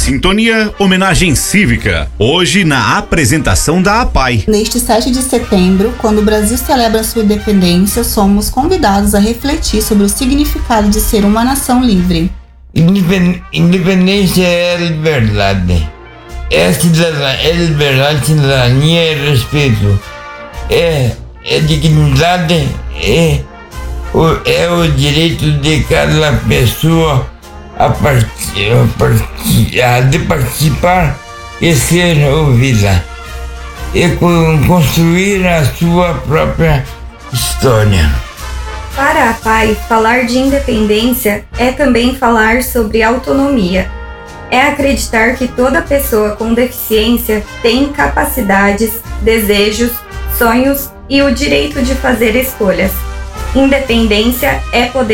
sintonia, homenagem cívica. Hoje na apresentação da APAI. Neste 7 de setembro, quando o Brasil celebra sua independência, somos convidados a refletir sobre o significado de ser uma nação livre. Independência é liberdade. É liberdade, cidadania, é respeito. É dignidade, é o direito de cada pessoa de participar e ser ouvida e construir a sua própria história. Para a APAI, falar de independência é também falar sobre autonomia. É acreditar que toda pessoa com deficiência tem capacidades, desejos, sonhos e o direito de fazer escolhas. Independência é poder